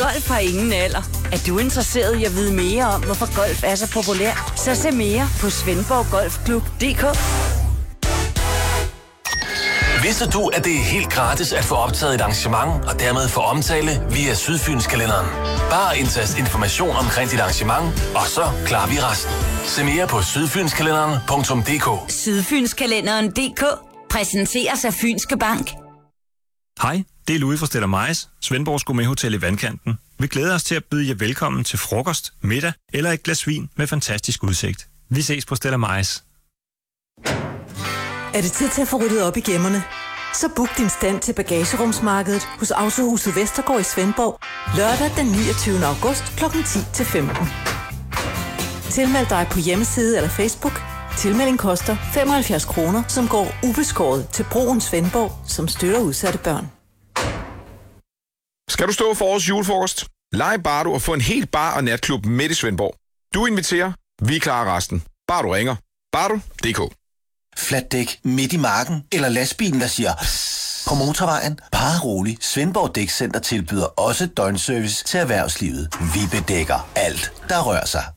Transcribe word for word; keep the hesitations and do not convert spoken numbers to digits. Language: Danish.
Golf har ingen alder. Er du interesseret i at vide mere om, hvorfor golf er så populær? Så se mere på svendborg golf klub punktum d k. Vidste du, at det er helt gratis at få optaget et arrangement og dermed få omtale via Sydfynskalenderen? Bare indtast information omkring dit arrangement, og så klarer vi resten. Se mere på sydfynskalenderen punktum d k. Sydfynskalenderen punktum d k præsenteres af Fynske Bank. Hej, det er Louis fra Stella Majs, Svendborgs Gourmet-hotel i Vandkanten. Vi glæder os til at byde jer velkommen til frokost, middag eller et glas vin med fantastisk udsigt. Vi ses på Stella Majs. Er det tid til at få ryddet op i gemmerne? Så book din stand til bagagerumsmarkedet hos Autohuset Vestergaard i Svendborg lørdag den niogtyvende august klokken ti til femten. Tilmeld dig på hjemmeside eller Facebook. Tilmelding koster femoghalvfjerds kroner, som går ubeskåret til Broen Svendborg, som støtter udsatte børn. Skal du stå for årets julefrokost? Lege Bardo og få en helt bar- og natklub midt i Svendborg. Du inviterer, vi klarer resten. Bare du ringer. Bardo punktum d k. Flatdæk midt i marken, eller lastbilen, der siger psst på motorvejen. Bare rolig. Svendborg Dækcenter tilbyder også døgnservice til erhvervslivet. Vi bedækker alt, der rører sig.